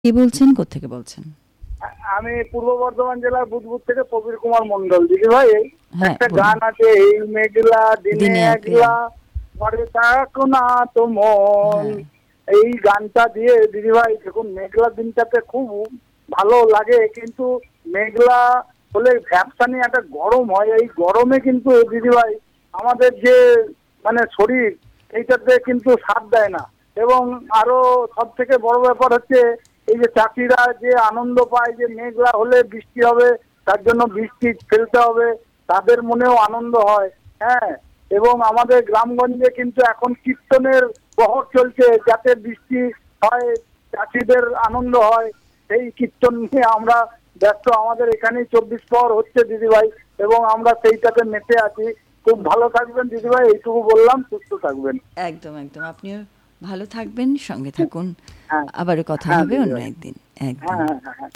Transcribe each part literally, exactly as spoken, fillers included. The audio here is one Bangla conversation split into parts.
কে বলছেন, কোত্থেকে বলছেন? আমি পূর্ব বর্ধমান জেলার বুধবুদ থেকে প্রবীর কুমার মন্ডল। দিদি ভাই, হ্যাঁ, একটা বলুন। গান আছে, এই মেঘলা দিনে দিনে একলা। একলা ঘরে থাকো না তো মন। হ্যাঁ, এই গানটা দিয়ে দিদি ভাই দেখুন, মেঘলা দিনটাতে খুব ভালো লাগে, কিন্তু মেঘলা হলে ভ্যাপসানি একটা গরম হয়, এই গরমে কিন্তু দিদি ভাই আমাদের যে মানে শরীর, এইটাতে কিন্তু সাথ দেয় না। এবং আরো সব থেকে বড় ব্যাপার হচ্ছে, এই যে চাষিরা যে আনন্দ পায় যে মেঘলা হলে বৃষ্টি হবে, তার জন্য বৃষ্টি ফেলতে হবে, তাদের মনেও আনন্দ হয়। হ্যাঁ, এবং আমাদের গ্রামগঞ্জে কিন্তু এখন কীর্তনের প্রহর চলছে, যাতে বৃষ্টি হয়, চাষিদের আনন্দ হয়, সেই কীর্তন নিয়ে আমরা ব্যস্ত। আমাদের এখানেই চব্বিশ প্রহর হচ্ছে দিদিভাই, এবং আমরা সেইটাতে মেতে আছি। খুব ভালো থাকবেন দিদিভাই, এইটুকু বললাম, সুস্থ থাকবেন। একদম একদম, আপনিও ভালো থাকবেন, সঙ্গে থাকুন। হ্যাঁ আবারও কথা হ্যাঁ হবে অন্য দিদিভাই। একদিন। হ্যাঁ একদম। হ্যাঁ হ্যাঁ হ্যাঁ।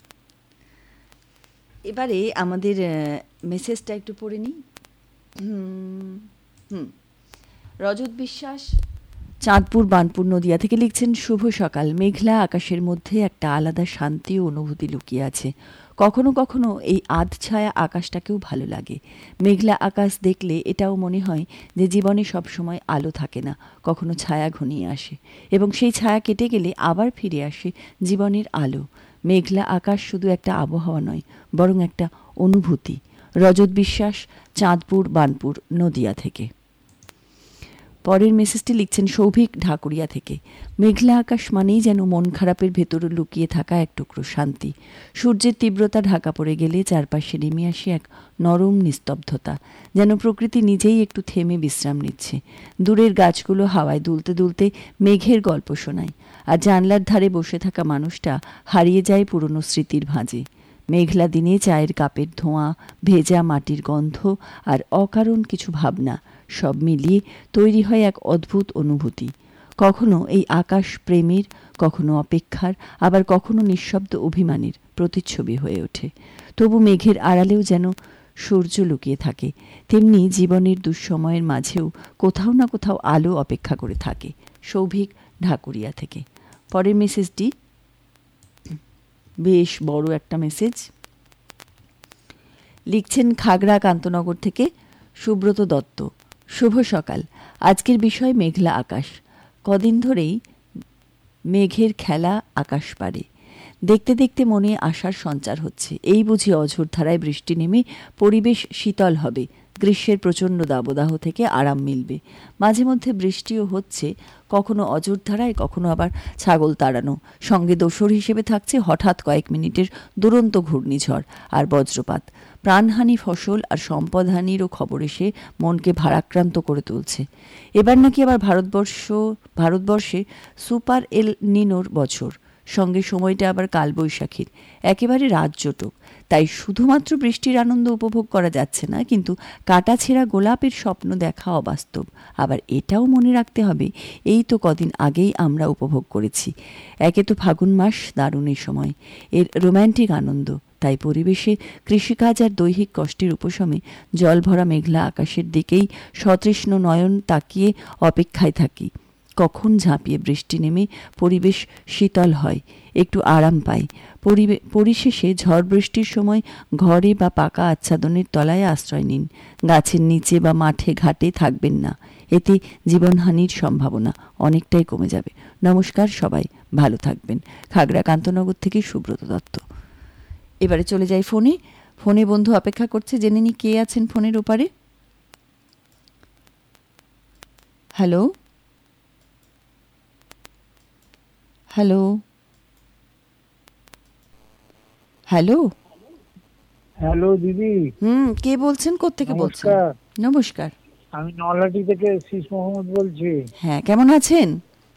এবারে আমাদের মেসেজটা একটু পড়ে নিই। হুম হুম রজত বিশ্বাস চাঁদপুর বানপুর নদিয়া থেকে লিখছেন, শুভ সকাল। মেঘলা আকাশের মধ্যে একটা আলাদা শান্তি ও অনুভূতি লুকিয়ে আছে। কখনো কখনো এই আধ ছায়া আকাশটাকেও ভালো লাগে। মেঘলা আকাশ দেখলে এটাও মনে হয় যে জীবনে সবসময় আলো থাকে না, কখনো ছায়া ঘনিয়ে আসে, এবং সেই ছায়া কেটে গেলে আবার ফিরে আসে জীবনের আলো। মেঘলা আকাশ শুধু একটা আবহাওয়া নয়, বরং একটা অনুভূতি। রজত বিশ্বাস চাঁদপুর বানপুর নদিয়া থেকে। পরের মেসেজটি লিখছেন সৌভিক ঢাকুরিয়া থেকে। মেঘলা আকাশ মানেই যেন মন খারাপের ভেতরে লুকিয়ে থাকা এক টুকরো শান্তি। সূর্যের তীব্রতা ঢাকা পড়ে গেলে চারপাশে নেমে আসে এক নরম নিস্তব্ধতা, যেন প্রকৃতি নিজেই একটু থেমে বিশ্রাম নিচ্ছে। দূরের গাছগুলো হাওয়ায় দুলতে দুলতে মেঘের গল্প শোনায়, আর জানলার ধারে বসে থাকা মানুষটা হারিয়ে যায় পুরনো স্মৃতির ভাঁজে। মেঘলা দিনে চায়ের কাপের ধোঁয়া, ভেজা মাটির গন্ধ আর অকারণ কিছু ভাবনা, সব মিলিয়ে তৈরি হয় এক অদ্ভুত অনুভূতি। কখনো এই আকাশ প্রেমের, কখনো অপেক্ষার, আবার কখনো নিঃশব্দ অভিমানের প্রতিচ্ছবি হয়ে ওঠে। তবু মেঘের আড়ালেও যেন সূর্য লুকিয়ে থাকে, তেমনি জীবনের দুঃসময়ের মাঝেও কোথাও না কোথাও আলো অপেক্ষা করে থাকে। সৌভিক ঢাকুরিয়া থেকে। পরের মেসেজটি বেশ বড় একটা মেসেজ। লিখছেন খাগড়া কান্তনগর থেকে সুব্রত দত্ত। শুভ সকাল। আজকের বিষয় মেঘলা আকাশ। কদিন ধরেই মেঘের খেলা আকাশ পারে। দেখতে দেখতে মনে আশার সঞ্চার হচ্ছে। এই বুঝি অঝোর ধারায় বৃষ্টি নেমে পরিবেশ শীতল হবে, গ্রীষ্মের প্রচণ্ড দাবদাহ থেকে আরাম মিলবে। মাঝে মধ্যে বৃষ্টিও হচ্ছে, কখনো অঝোর ধারায়, কখনো আবার ছাগল তাড়ানো। সঙ্গে দোসর হিসেবে থাকছে হঠাৎ কয়েক মিনিটের দুরন্ত ঘূর্ণিঝড় আর বজ্রপাত। প্রাণহানি, ফসল আর সম্পদহানিরও খবর এসে মনকে ভারাক্রান্ত করে তুলছে। এবার নাকি আবার ভারতবর্ষ ভারতবর্ষে সুপার এল নিনোর বছর, সঙ্গে সময়টা আবার কালবৈশাখীর, একেবারে রাতজোটক। তাই শুধুমাত্র বৃষ্টির আনন্দ উপভোগ করা যাচ্ছে না, কিন্তু কাটাছেঁড়া গোলাপের স্বপ্ন দেখা অবাস্তব। আবার এটাও মনে রাখতে হবে, এই তো কদিন আগেই আমরা উপভোগ করেছি। একে তো ফাগুন মাস দারুণ এই সময়, এর রোম্যান্টিক আনন্দ। তাই পরিবেশে কৃষিকাজ আর দৈহিক কষ্টের উপশমে জলভরা মেঘলা আকাশের দিকেই সতৃষ্ণ নয়ন তাকিয়ে অপেক্ষায় থাকি। কখন ঝাঁপিয়ে বৃষ্টি নেমে পরিবেশ শীতল হয়, একটু আরাম পায়। পরিশেষে ঝড় বৃষ্টির সময় ঘরে বা পাকা আচ্ছাদনের তলায় আশ্রয় নিন। গাছের নিচে বা মাঠে ঘাটে থাকবেন না, এতে জীবনহানির সম্ভাবনা অনেকটাই কমে যাবে। নমস্কার, সবাই ভালো থাকবেন। খাগড়া কান্তনগর থেকে সুব্রত দত্ত। এবারে চলে যাই ফোনে। ফোনে বন্ধু অপেক্ষা করছে, জেনে নি কে আছেন ফোনের ওপারে। হ্যালো হ্যালো হ্যালো হ্যালো দিদি। হুম কে বলছেন, কোত্থেকে বলছেন? নমস্কার। নমস্কার। আমি নলাটি থেকে শীষ মোহাম্মদ বলছি। হ্যাঁ, কেমন আছেন?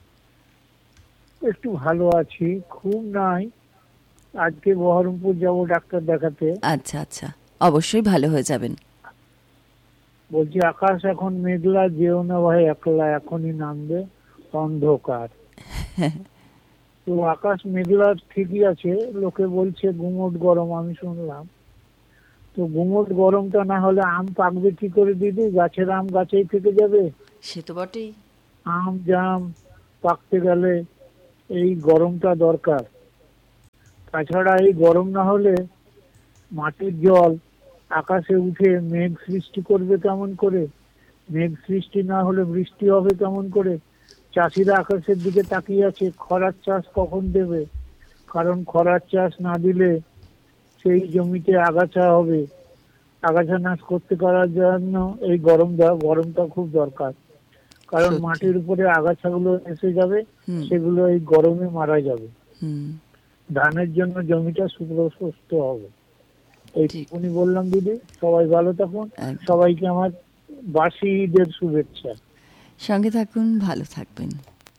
একটু ভালো আছি, খুব নাই। আজকে বহরমপুর যাব ডাক্তার দেখাতে। আচ্ছা আচ্ছা, অবশ্যই ভালো হয়ে যাবেন। বলছি আকাশ এখন মেঘলা, যেও না ভাই একলা, এখনই নামবে অন্ধকার। তো আকাশ মেঘলা ঠিকই আছে, লোকে বলছে গুমোট গরম, আমি শুনলাম। তো গুমোট গরমটা না হলে আম পাকবে কি করে দিদি? গাছের আম গাছেই থেকে যাবে। সে তো বটেই। আম জাম পাকতে গেলে এই গরমটা দরকার। তাছাড়া এই গরম না হলে মাটির জল আকাশে উঠে মেঘ সৃষ্টি করবে কেমন করে, মেঘ সৃষ্টি না হলে বৃষ্টি হবে কেমন করে। চাষিরা আকাশের দিকে তাকিয়ে আছে খরার চাষ কখন দেবে, কারণ খরার চাষ না দিলে সেই জমিতে আগাছা হবে, আগাছা নাশ করতে করার জন্য এই গরম গরমটা খুব দরকার, কারণ মাটির উপরে আগাছাগুলো এসে যাবে, সেগুলো এই গরমে মারা যাবে, ধানের জন্য জমিটা সুস্থ হবে। এইটুকুনি বললাম দিদি, সবাই ভালো থাকুন, সবাইকে আমার বাসি ঈদের শুভেচ্ছা। সঙ্গে থাকুন, ভালো থাকবেন।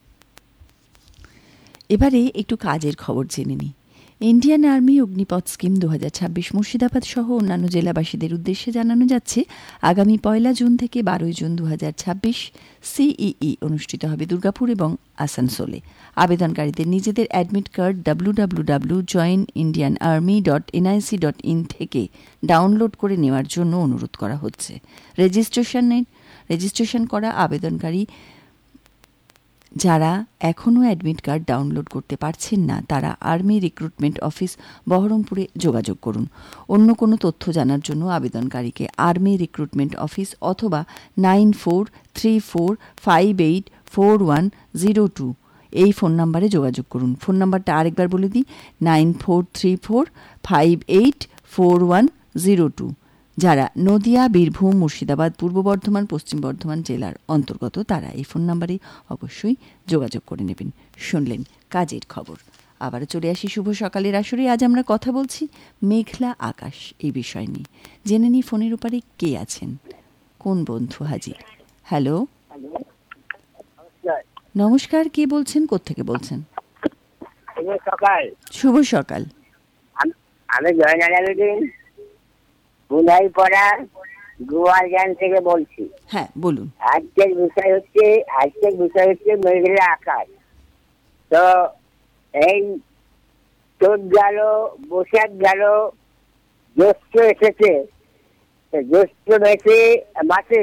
এবারে একটু কাজের খবর জেনে নিই। ইন্ডিয়ান আর্মি অগ্নিপথ স্কিম দু হাজার ছাব্বিশ মুর্শিদাবাদ সহ অন্যান্য জেলাবাসীদের উদ্দেশ্যে জানানো যাচ্ছে, আগামী পয়লা জুন থেকে বারোই জুন দু হাজার ছাব্বিশ সিইই অনুষ্ঠিত হবে দুর্গাপুর এবং আসানসোলে। আবেদনকারীদের নিজেদের admit card W W W dot join Indian army dot NIC dot in থেকে ডাউনলোড করে নেওয়ার জন্য অনুরোধ করা হচ্ছে। রেজিস্ট্রেশনের রেজিস্ট্রেশন করা আবেদনকারী যারা এখনও অ্যাডমিট কার্ড ডাউনলোড করতে পারছেন না, তারা আর্মি রিক্রুটমেন্ট অফিস বহরমপুরে যোগাযোগ করুন। অন্য কোনো তথ্য জানার জন্য আবেদনকারীকে আর্মি রিক্রুটমেন্ট অফিস অথবা nine four three four five eight four one zero two এই ফোন নাম্বারে যোগাযোগ করুন। ফোন নাম্বারটা আরেকবার বলে দিই, nine four three four five eight four one zero two. যারা নদিয়া, বীরভূম, মুর্শিদাবাদ, পূর্ব বর্ধমান, পশ্চিম বর্ধমান জেলার অন্তর্গত, তারা এই ফোন নাম্বারে অবশ্যই যোগাযোগ করে নেবেন। শুনলেন কাজের খবর। আবারও চলে আসি শুভ সকালের আসরে। আজ আমরা কথা বলছি মেঘলা আকাশ এই বিষয় নিয়ে। জেনে নিই ফোনের উপরে কে আছেন, কোন বন্ধু হাজির। হ্যালো, নমস্কার, কে বলছেন, কোত্থেকে বলছেন? শুভ সকাল। আমি জয়নারায়ণ বুনাইপাড়া গোয়ালজান থেকে বলছি। হ্যাঁ বলুন। আজকের বিষয় হচ্ছে আজকের বিষয় হচ্ছে মেঘলা আকাশ। তো এই চোদ্দ গেল, বৈশাখ গেল, জ্যৈষ্ঠ এসেছে। জ্যৈষ্ঠ মাসে মাসে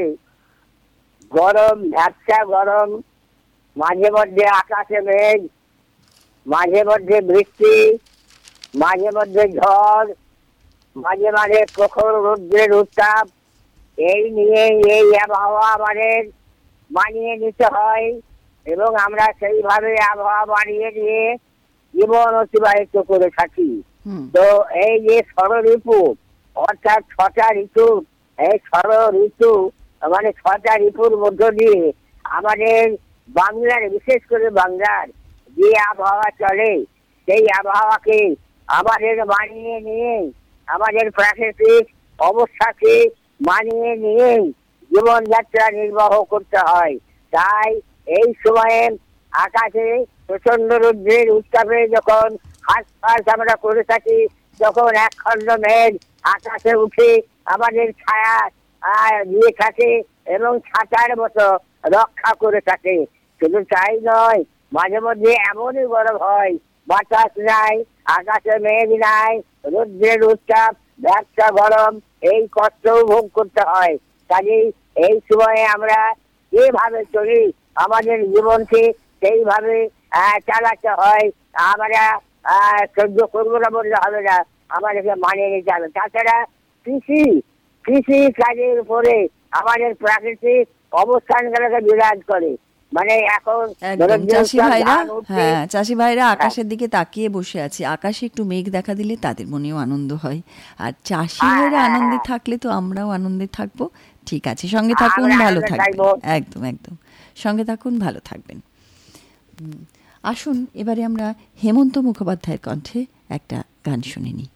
গরম, ঝাপসা গরম, মাঝে মধ্যে আকাশে মেঘ, মাঝে মধ্যে বৃষ্টি, মাঝে মধ্যে ঝড়, মাঝে মাঝে প্রখর রৌদ্রের উত্তাপ। এই নিয়ে এই আবহাওয়া আমাদের মানিয়ে নিতে হয় এবং আমরা সেইভাবে আবহাওয়া মানিয়ে নিয়ে জীবন অতিবাহিত করে থাকি। তো এই যে ষড় ঋতু, অর্থাৎ ছটা ঋতু, এই ষড় ঋতু মানে ছটা ঋতুর মধ্য দিয়ে আমাদের বাংলার, বিশেষ করে বাংলার যে আবহাওয়া চলে, সেই আবহাওয়াকে আমাদের মানিয়ে নিয়ে, আমাদের প্রাকৃতিক অবস্থাকে মানিয়ে নিয়ে জীবনযাত্রা নির্বাহ করতে হয়। তাই এই সময়ে আকাশে প্রচন্ড রৌদ্রের উত্তাপে যখন হাঁসফাঁস আমরা করে থাকি, তখন একখণ্ড মেঘ আকাশে উঠে আমাদের ছায়া দিয়ে থাকে এবং ছাতার মতো রক্ষা করে থাকে। শুধু তাই নয়, মাঝে মধ্যে এমনই গরম হয়, বাতাস নাই, আকাশে মেঘ নাই, রৌদ্রের উত্তাপ, ব্যবসা গরম, এই কষ্ট ভোগ করতে হয়। কাজেই এই সময়ে আমরা যেভাবে চলি, আমাদের জীবনকে সেইভাবে চালাতে হয়। আমরা সহ্য করবো না বললে হবে না, আমাদেরকে মানিয়ে নিতে হবে। তাছাড়া কৃষি কৃষি কাজের উপরে আমাদের প্রাকৃতিক অবস্থানগুলোকে বিরাজ করে। মানে এখন চাষি ভাইরা, হ্যাঁ চাষি ভাইরা আকাশের দিকে তাকিয়ে বসে আছে, আকাশে একটু মেঘ দেখা দিলে তাদের মনেও আনন্দ হয়। আর চাষি ভাইরা আনন্দে থাকলে তো আমরাও আনন্দে থাকবো। ঠিক আছে, সঙ্গে থাকুন, ভালো থাকবেন। একদম একদম সঙ্গে থাকুন, ভালো থাকবেন। আসুন এবারে আমরা হেমন্ত মুখোপাধ্যায়ের কণ্ঠে একটা গান শুনে নিই।